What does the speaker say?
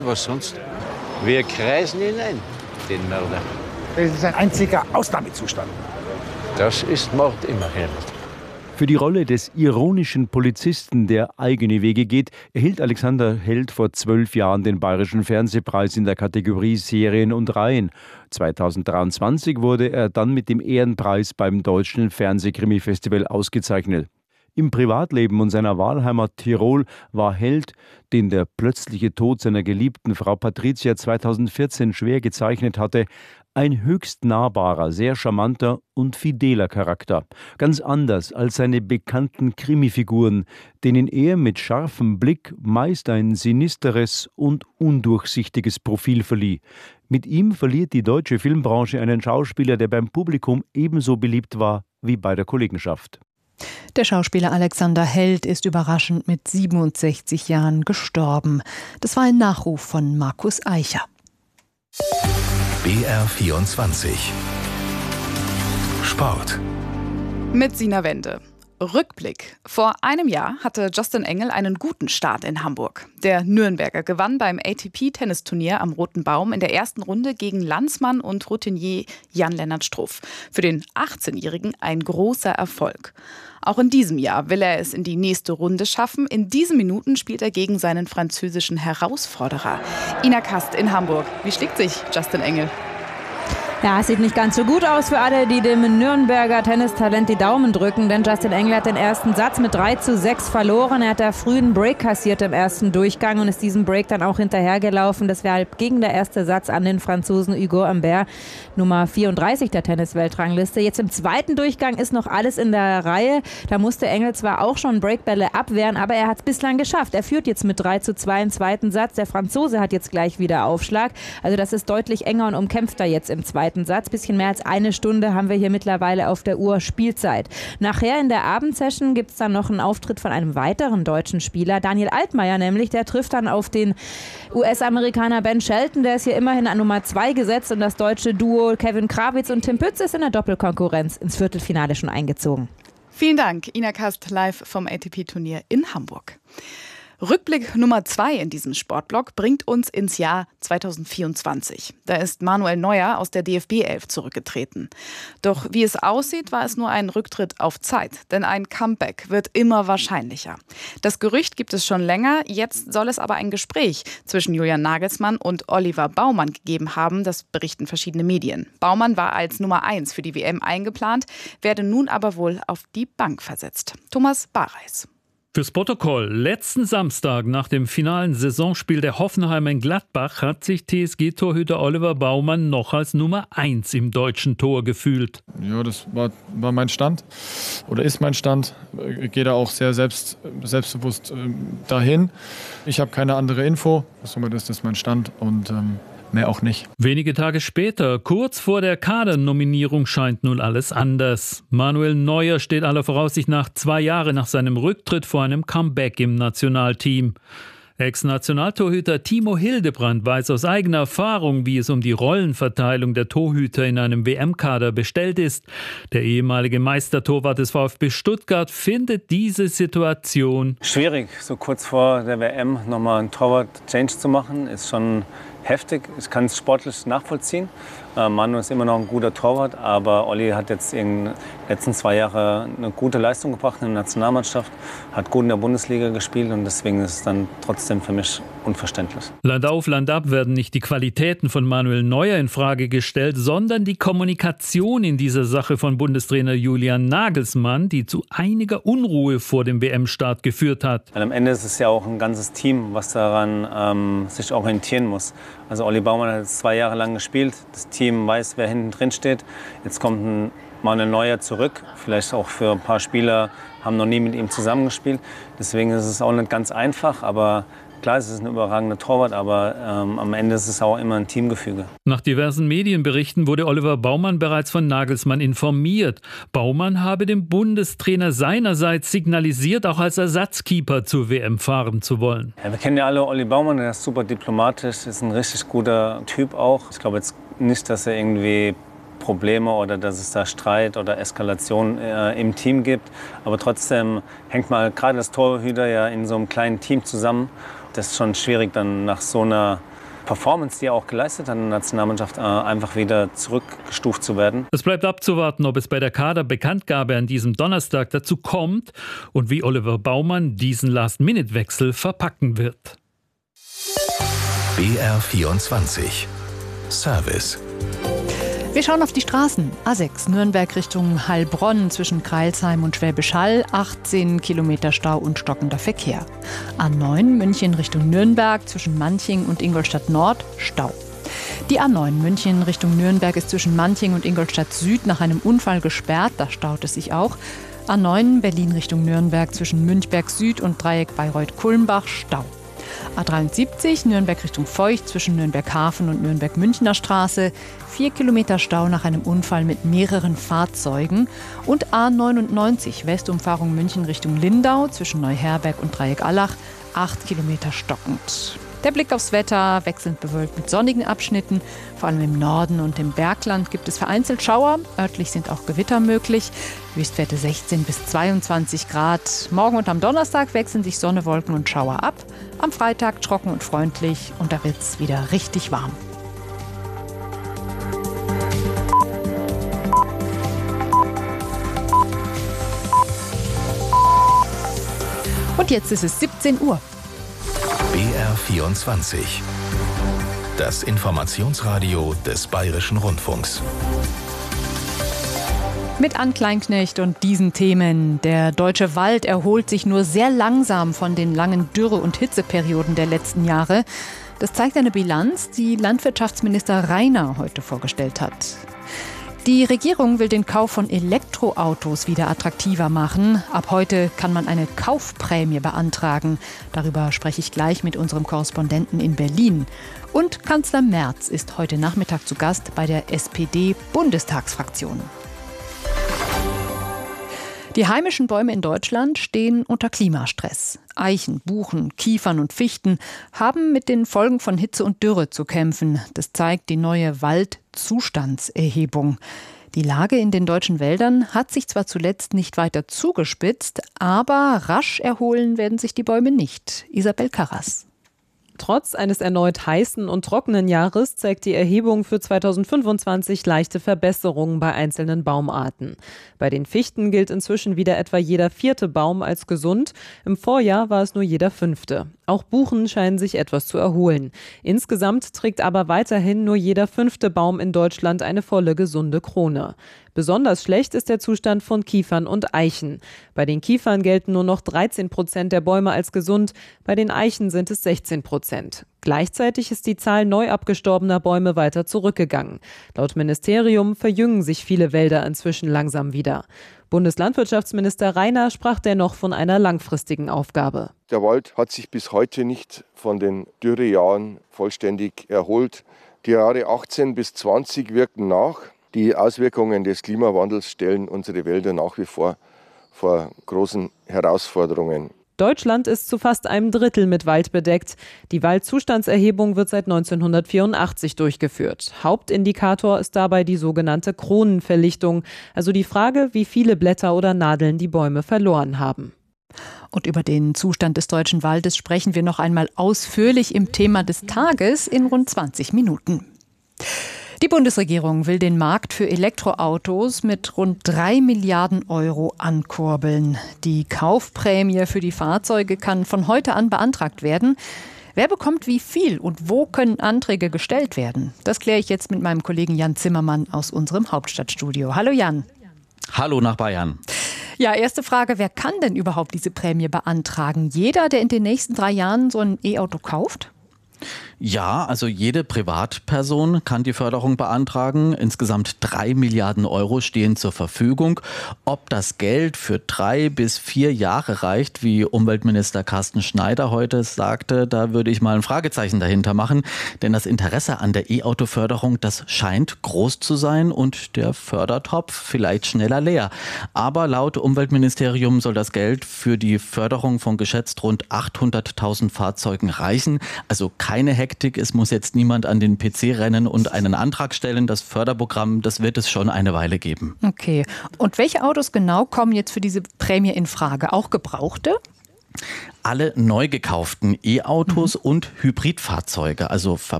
Was sonst? Wir kreisen ihn ein, den Mörder. Das ist ein einziger Ausnahmezustand. Das ist Mord immer, Helmut. Für die Rolle des ironischen Polizisten, der eigene Wege geht, erhielt Alexander Held vor 12 Jahren den Bayerischen Fernsehpreis in der Kategorie Serien und Reihen. 2023 wurde er dann mit dem Ehrenpreis beim Deutschen Fernsehkrimi-Festival ausgezeichnet. Im Privatleben und seiner Wahlheimat Tirol war Held, den der plötzliche Tod seiner geliebten Frau Patricia 2014 schwer gezeichnet hatte, ein höchst nahbarer, sehr charmanter und fideler Charakter. Ganz anders als seine bekannten Krimifiguren, denen er mit scharfem Blick meist ein sinisteres und undurchsichtiges Profil verlieh. Mit ihm verliert die deutsche Filmbranche einen Schauspieler, der beim Publikum ebenso beliebt war wie bei der Kollegenschaft. Der Schauspieler Alexander Held ist überraschend mit 67 Jahren gestorben. Das war ein Nachruf von Markus Eicher. BR24 Sport. Mit Sina Wende. Rückblick. Vor einem Jahr hatte Justin Engel einen guten Start in Hamburg. Der Nürnberger gewann beim ATP-Tennisturnier am Roten Baum in der ersten Runde gegen Landsmann und Routinier Jan-Lennart Struff. Für den 18-Jährigen ein großer Erfolg. Auch in diesem Jahr will er es in die nächste Runde schaffen. In diesen Minuten spielt er gegen seinen französischen Herausforderer. Ina Kast in Hamburg. Wie schlägt sich Justin Engel? Ja, es sieht nicht ganz so gut aus für alle, die dem Nürnberger Tennistalent die Daumen drücken, denn Justin Engel hat den ersten Satz mit 3:6 verloren. Er hat da früh einen Break kassiert im ersten Durchgang und ist diesem Break dann auch hinterhergelaufen. Deshalb ging der erste Satz an den Franzosen Hugo Humbert, Nummer 34 der Tennisweltrangliste. Jetzt im zweiten Durchgang ist noch alles in der Reihe. Da musste Engel zwar auch schon Breakbälle abwehren, aber er hat es bislang geschafft. Er führt jetzt mit 3:2 im zweiten Satz. Der Franzose hat jetzt gleich wieder Aufschlag. Also das ist deutlich enger und umkämpfter jetzt im zweiten Satz. Bisschen mehr als eine Stunde haben wir hier mittlerweile auf der Uhr Spielzeit. Nachher in der Abendsession gibt es dann noch einen Auftritt von einem weiteren deutschen Spieler, Daniel Altmaier nämlich. Der trifft dann auf den US-Amerikaner Ben Shelton. Der ist hier immerhin an Nummer 2 gesetzt und das deutsche Duo Kevin Krawitz und Tim Pütz ist in der Doppelkonkurrenz ins Viertelfinale schon eingezogen. Vielen Dank, Ina Kast, live vom ATP-Turnier in Hamburg. Rückblick Nummer 2 in diesem Sportblock bringt uns ins Jahr 2024. Da ist Manuel Neuer aus der DFB-11 zurückgetreten. Doch wie es aussieht, war es nur ein Rücktritt auf Zeit. Denn ein Comeback wird immer wahrscheinlicher. Das Gerücht gibt es schon länger. Jetzt soll es aber ein Gespräch zwischen Julian Nagelsmann und Oliver Baumann gegeben haben. Das berichten verschiedene Medien. Baumann war als Nummer 1 für die WM eingeplant, werde nun aber wohl auf die Bank versetzt. Thomas Bareis. Fürs Protokoll: Letzten Samstag nach dem finalen Saisonspiel der Hoffenheimer in Gladbach hat sich TSG-Torhüter Oliver Baumann noch als Nummer 1 im deutschen Tor gefühlt. Ja, das war mein Stand oder ist mein Stand. Ich gehe da auch sehr selbstbewusst dahin. Ich habe keine andere Info. Somit ist das mein Stand und mehr auch nicht. Wenige Tage später, kurz vor der Kadernominierung, scheint nun alles anders. Manuel Neuer steht aller Voraussicht nach 2 Jahre nach seinem Rücktritt vor einem Comeback im Nationalteam. Ex-Nationaltorhüter Timo Hildebrand weiß aus eigener Erfahrung, wie es um die Rollenverteilung der Torhüter in einem WM-Kader bestellt ist. Der ehemalige Meistertorwart des VfB Stuttgart findet diese Situation schwierig, so kurz vor der WM nochmal einen Torwart-Change zu machen, ist schon heftig. Ich kann es sportlich nachvollziehen. Manu ist immer noch ein guter Torwart, aber Olli hat jetzt in den letzten 2 Jahren eine gute Leistung gebracht in der Nationalmannschaft, hat gut in der Bundesliga gespielt und deswegen ist es dann trotzdem für mich unverständlich. Land auf, Land ab werden nicht die Qualitäten von Manuel Neuer in Frage gestellt, sondern die Kommunikation in dieser Sache von Bundestrainer Julian Nagelsmann, die zu einiger Unruhe vor dem WM-Start geführt hat. Weil am Ende ist es ja auch ein ganzes Team, was daran sich orientieren muss. Also Olli Baumann hat jetzt 2 Jahre lang gespielt. Das Team weiß, wer hinten drin steht. Jetzt kommt ein Manuel Neuer zurück. Vielleicht auch für ein paar Spieler haben noch nie mit ihm zusammengespielt. Deswegen ist es auch nicht ganz einfach. Aber klar, es ist ein überragender Torwart, aber am Ende ist es auch immer ein Teamgefüge. Nach diversen Medienberichten wurde Oliver Baumann bereits von Nagelsmann informiert. Baumann habe dem Bundestrainer seinerseits signalisiert, auch als Ersatzkeeper zur WM fahren zu wollen. Ja, wir kennen ja alle Olli Baumann, der ist super diplomatisch, ist ein richtig guter Typ auch. Ich glaube jetzt nicht, dass er irgendwie Probleme oder dass es da Streit oder Eskalation im Team gibt. Aber trotzdem hängt mal gerade das Torhüter ja in so einem kleinen Team zusammen. Das ist schon schwierig, dann nach so einer Performance, die er auch geleistet hat in der Nationalmannschaft, einfach wieder zurückgestuft zu werden. Es bleibt abzuwarten, ob es bei der Kaderbekanntgabe an diesem Donnerstag dazu kommt und wie Oliver Baumann diesen Last-Minute-Wechsel verpacken wird. BR24 Service. Wir schauen auf die Straßen. A6 Nürnberg Richtung Heilbronn zwischen Crailsheim und Schwäbisch Hall. 18 Kilometer Stau und stockender Verkehr. A9 München Richtung Nürnberg zwischen Manching und Ingolstadt Nord. Stau. Die A9 München Richtung Nürnberg ist zwischen Manching und Ingolstadt Süd nach einem Unfall gesperrt. Da staut es sich auch. A9 Berlin Richtung Nürnberg zwischen Münchberg Süd und Dreieck Bayreuth-Kulmbach. Stau. A73 Nürnberg Richtung Feucht zwischen Nürnberg-Hafen und Nürnberg-Münchner Straße. 4 Kilometer Stau nach einem Unfall mit mehreren Fahrzeugen. Und A99 Westumfahrung München Richtung Lindau zwischen Neuherberg und Dreieck-Allach. 8 Kilometer stockend. Der Blick aufs Wetter, wechselnd bewölkt mit sonnigen Abschnitten. Vor allem im Norden und im Bergland gibt es vereinzelt Schauer. Örtlich sind auch Gewitter möglich. Höchstwerte 16 bis 22 Grad. Morgen und am Donnerstag wechseln sich Sonne, Wolken und Schauer ab. Am Freitag trocken und freundlich und da wird es wieder richtig warm. Und jetzt ist es 17 Uhr. BR24. Das Informationsradio des Bayerischen Rundfunks. Mit Ann Kleinknecht und diesen Themen. Der deutsche Wald erholt sich nur sehr langsam von den langen Dürre- und Hitzeperioden der letzten Jahre. Das zeigt eine Bilanz, die Landwirtschaftsminister Rainer heute vorgestellt hat. Die Regierung will den Kauf von Elektroautos wieder attraktiver machen. Ab heute kann man eine Kaufprämie beantragen. Darüber spreche ich gleich mit unserem Korrespondenten in Berlin. Und Kanzler Merz ist heute Nachmittag zu Gast bei der SPD-Bundestagsfraktion. Die heimischen Bäume in Deutschland stehen unter Klimastress. Eichen, Buchen, Kiefern und Fichten haben mit den Folgen von Hitze und Dürre zu kämpfen. Das zeigt die neue Waldzustandserhebung. Die Lage in den deutschen Wäldern hat sich zwar zuletzt nicht weiter zugespitzt, aber rasch erholen werden sich die Bäume nicht. Isabel Karras. Trotz eines erneut heißen und trockenen Jahres zeigt die Erhebung für 2025 leichte Verbesserungen bei einzelnen Baumarten. Bei den Fichten gilt inzwischen wieder etwa jeder 4. Baum als gesund. Im Vorjahr war es nur jeder 5. Auch Buchen scheinen sich etwas zu erholen. Insgesamt trägt aber weiterhin nur jeder 5. Baum in Deutschland eine volle gesunde Krone. Besonders schlecht ist der Zustand von Kiefern und Eichen. Bei den Kiefern gelten nur noch 13% der Bäume als gesund, bei den Eichen sind es 16%. Gleichzeitig ist die Zahl neu abgestorbener Bäume weiter zurückgegangen. Laut Ministerium verjüngen sich viele Wälder inzwischen langsam wieder. Bundeslandwirtschaftsminister Rainer sprach dennoch von einer langfristigen Aufgabe. Der Wald hat sich bis heute nicht von den Dürrejahren vollständig erholt. Die Jahre 18 bis 20 wirken nach. Die Auswirkungen des Klimawandels stellen unsere Wälder nach wie vor großen Herausforderungen. Deutschland ist zu fast einem Drittel mit Wald bedeckt. Die Waldzustandserhebung wird seit 1984 durchgeführt. Hauptindikator ist dabei die sogenannte Kronenverlichtung, also die Frage, wie viele Blätter oder Nadeln die Bäume verloren haben. Und über den Zustand des deutschen Waldes sprechen wir noch einmal ausführlich im Thema des Tages in rund 20 Minuten. Die Bundesregierung will den Markt für Elektroautos mit rund 3 Milliarden Euro ankurbeln. Die Kaufprämie für die Fahrzeuge kann von heute an beantragt werden. Wer bekommt wie viel und wo können Anträge gestellt werden? Das kläre ich jetzt mit meinem Kollegen Jan Zimmermann aus unserem Hauptstadtstudio. Hallo Jan. Hallo nach Bayern. Ja, erste Frage, wer kann denn überhaupt diese Prämie beantragen? Jeder, der in den nächsten 3 Jahren so ein E-Auto kauft? Ja, also jede Privatperson kann die Förderung beantragen. Insgesamt 3 Milliarden Euro stehen zur Verfügung. Ob das Geld für 3 bis 4 Jahre reicht, wie Umweltminister Carsten Schneider heute sagte, da würde ich mal ein Fragezeichen dahinter machen. Denn das Interesse an der E-Auto-Förderung, das scheint groß zu sein und der Fördertopf vielleicht schneller leer. Aber laut Umweltministerium soll das Geld für die Förderung von geschätzt rund 800.000 Fahrzeugen reichen. Also keine Hektik, es muss jetzt niemand an den PC rennen und einen Antrag stellen. Das Förderprogramm, das wird es schon eine Weile geben. Okay. Und welche Autos genau kommen jetzt für diese Prämie in Frage? Auch gebrauchte? Alle neu gekauften E-Autos und Hybridfahrzeuge, also